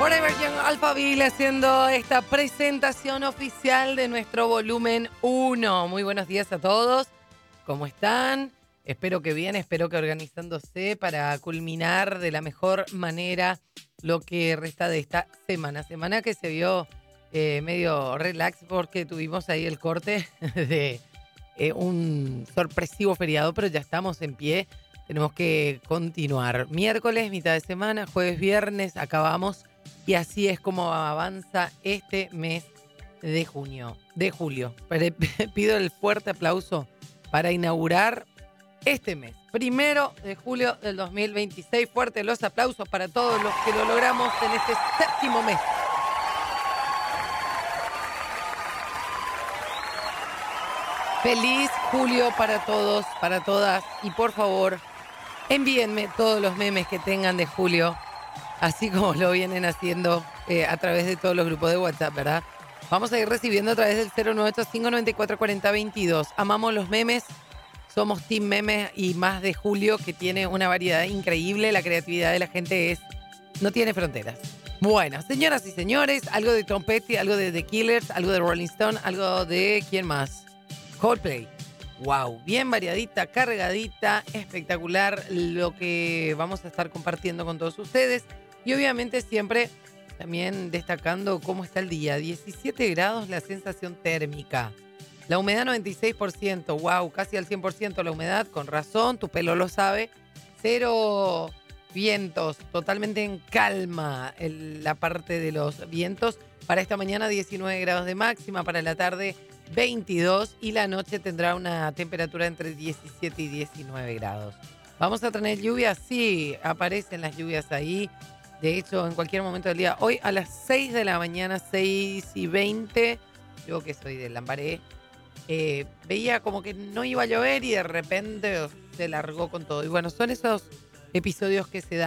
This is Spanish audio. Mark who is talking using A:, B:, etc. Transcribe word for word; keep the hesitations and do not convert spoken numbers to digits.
A: Forever Young Alphaville haciendo esta presentación oficial de nuestro volumen uno. Muy buenos días a todos. ¿Cómo están? Espero que bien, espero que organizándose para culminar de la mejor manera lo que resta de esta semana. Semana que se vio eh, medio relax porque tuvimos ahí el corte de eh, un sorpresivo feriado, pero ya estamos en pie. Tenemos que continuar. Miércoles, mitad de semana, jueves, viernes, acabamos. Y así es como avanza este mes de junio, de julio. Pero pido el fuerte aplauso para inaugurar este mes, primero de julio del dos mil veintiséis. Fuerte los aplausos para todos los que lo logramos en este séptimo mes. Feliz julio para todos, para todas. Y por favor, envíenme todos los memes que tengan de julio, así como lo vienen haciendo eh, a través de todos los grupos de WhatsApp, ¿verdad? Vamos a ir recibiendo a través del cero nueve ocho cinco nueve cuatro cuatro cero veintidós. Amamos los memes, somos Team Memes y más de julio, que tiene una variedad increíble. La creatividad de la gente es no tiene fronteras. Bueno, señoras y señores, algo de Tom Petty, algo de The Killers, algo de Rolling Stone, algo de ¿quién más? Coldplay. Wow, bien variadita, cargadita, espectacular lo que vamos a estar compartiendo con todos ustedes. Y obviamente siempre también destacando cómo está el día. diecisiete grados la sensación térmica. La humedad noventa y seis por ciento. Wow, casi al cien por ciento la humedad. Con razón, tu pelo lo sabe. Cero vientos, totalmente en calma el- la parte de los vientos. Para esta mañana diecinueve grados de máxima, para la tarde veintidós y la noche tendrá una temperatura entre diecisiete y diecinueve grados. ¿Vamos a tener lluvias? Sí, aparecen las lluvias ahí. De hecho, en cualquier momento del día. Hoy a las seis de la mañana, seis y veinte, yo que soy de Lambaré, eh, veía como que no iba a llover y de repente se largó con todo. Y bueno, son esos episodios que se dan.